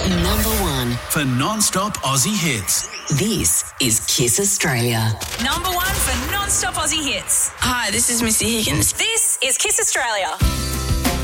Number 1 for non-stop Aussie hits. This is Kiss Australia. Number 1 for non-stop Aussie hits. Hi, this is Missy Higgins. This is Kiss Australia.